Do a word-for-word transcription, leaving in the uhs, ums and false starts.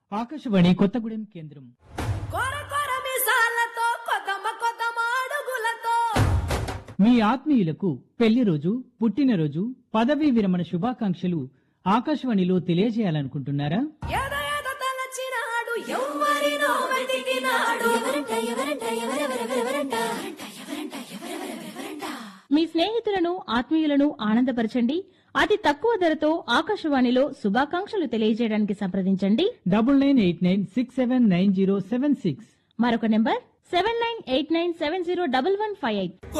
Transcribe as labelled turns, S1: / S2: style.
S1: ఆకాశవాణి కొత్తగూడెం కేంద్రం.
S2: కొర కొర మిసాలతో కొదమ కొదమ అడుగులతో
S1: మీ ఆత్మీయులకు పెళ్లి రోజు, పుట్టినరోజు, పదవీ విరమణ శుభాకాంక్షలు ఆకాశవాణిలో తెలియజేయాలనుకుంటున్నారా?
S2: ఎద ఎద తలచినాడు ఎవ్వరినో వెతికినాడు
S3: మీ స్నేహితులను, ఆత్మీయులను ఆనందపరచండి. అతి తక్కువ ధరతో ఆకాశవాణిలో శుభాకాంక్షలు తెలియజేయడానికి సంప్రదించండి.
S1: Double nine eight nine six seven nine zero seven six.
S3: మరొక number seven nine eight nine seven zero double one five eight.